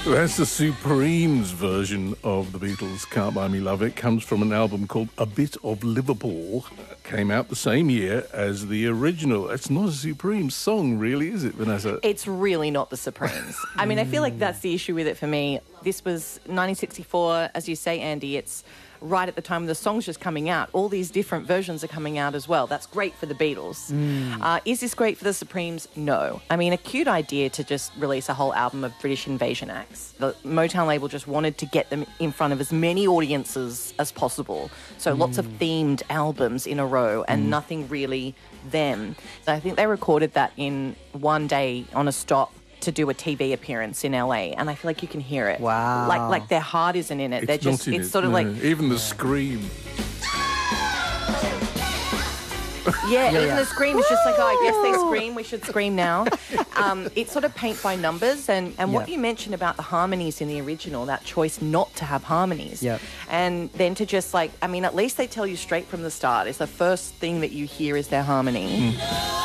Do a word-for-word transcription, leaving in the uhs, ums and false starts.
That's the Supremes version of the Beatles' Can't Buy Me Love. It comes from an album called A Bit of Liverpool. It came out the same year as the original. It's not a Supremes song, really, is it, Vanessa? It's really not the Supremes. I mean, I feel like that's the issue with it for me. This was nineteen sixty-four, as you say, Andy. It's right at the time the song's just coming out. All these different versions are coming out as well. That's great for the Beatles. Mm. Uh, is this great for the Supremes? No. I mean, a cute idea to just release a whole album of British invasion acts. The Motown label just wanted to get them in front of as many audiences as possible. So mm. lots of themed albums in a row and mm. nothing really them. So I think they recorded that in one day on a stop to do a T V appearance in L A, and I feel like you can hear it. Wow. Like like their heart isn't in it. It's They're just, not in it's it, sort of no. like... Even the scream. Yeah, Yeah, even yeah. the scream is just like, oh, I guess they scream, we should scream now. Um, it's sort of paint by numbers, and, and what Yeah. you mentioned about the harmonies in the original, that choice not to have harmonies. Yep. And then to just like, I mean, at least they tell you straight from the start, it's the first thing that you hear is their harmony. Mm.